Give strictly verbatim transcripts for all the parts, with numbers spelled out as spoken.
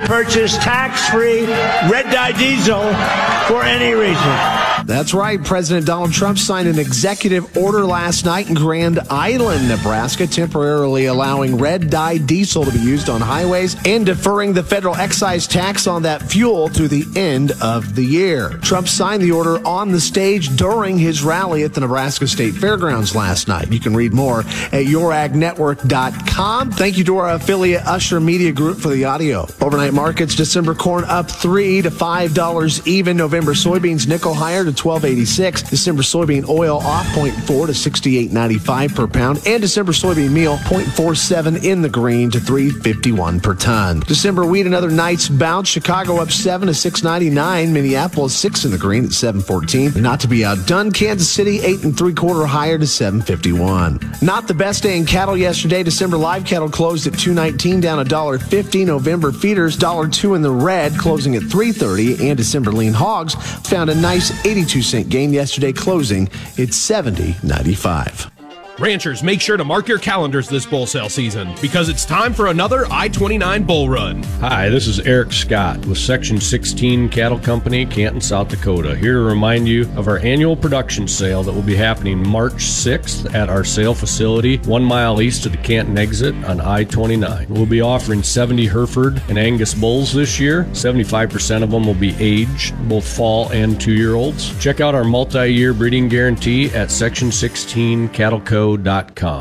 purchase tax-free red dye diesel for any reason. That's right. President Donald Trump signed an executive order last night in Grand Island, Nebraska, temporarily allowing red dye diesel to be used on highways and deferring the federal excise tax on that fuel to the end of the year. Trump signed the order on the stage during his rally at the Nebraska State Fairgrounds last night. You can read more at your ag network dot com. Thank you to our affiliate Usher Media Group for the audio. Overnight markets, December corn up three to five dollars even. November soybeans nickel higher to twelve eighty-six. December soybean oil off zero point four to sixty-eight ninety-five per pound. And December soybean meal zero point four seven in the green to three fifty-one per ton. December wheat another night's bounce. Chicago up seven to six ninety-nine. Minneapolis six in the green at seven fourteen. Not to be outdone, Kansas City eight and three quarter higher to seven fifty-one. Not the best day in cattle yesterday. December live cattle closed at two nineteen, down one dollar fifty. November feeders one dollar two in the red, closing at three thirty. And December lean hogs found a nice eighty-two cent gain yesterday, closing at seventy ninety-five. Ranchers, make sure to mark your calendars this bull sale season because it's time for another I twenty-nine bull run. Hi, this is Eric Scott with Section sixteen Cattle Company, Canton, South Dakota, here to remind you of our annual production sale that will be happening March sixth at our sale facility one mile east of the Canton exit on I twenty-nine. We'll be offering seventy Hereford and Angus bulls this year. seventy-five percent of them will be aged, both fall and two-year-olds. Check out our multi-year breeding guarantee at section sixteen cattle co dot com.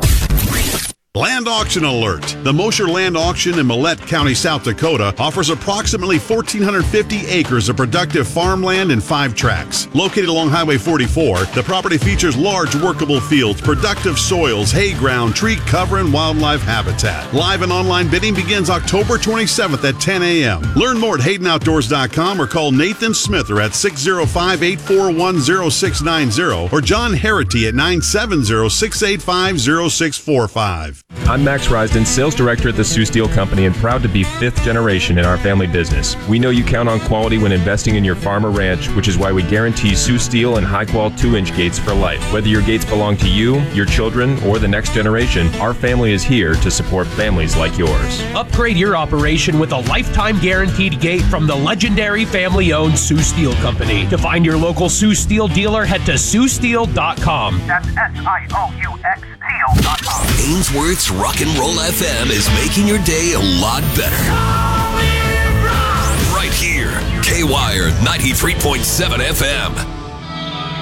Land auction alert. The Mosher Land Auction in Millette County, South Dakota offers approximately one thousand four hundred fifty acres of productive farmland in five tracts. Located along Highway forty-four, the property features large workable fields, productive soils, hay ground, tree cover, and wildlife habitat. Live and online bidding begins October twenty-seventh at ten a.m. Learn more at Hayden Outdoors dot com or call Nathan Smither at six oh five, eight four one, oh six nine oh or John Harity at nine seven zero, six eight five, oh six four five. I'm Max Risden, Sales Director at the Sioux Steel Company and proud to be fifth generation in our family business. We know you count on quality when investing in your farm or ranch, which is why we guarantee Sioux Steel and high-quality two-inch gates for life. Whether your gates belong to you, your children, or the next generation, our family is here to support families like yours. Upgrade your operation with a lifetime guaranteed gate from the legendary family-owned Sioux Steel Company. To find your local Sioux Steel dealer, head to sioux steel dot com. That's S I O U X Steel dot com. Ainsworth's Rock and Roll F M is making your day a lot better. Right here, K-Wire ninety-three point seven F M.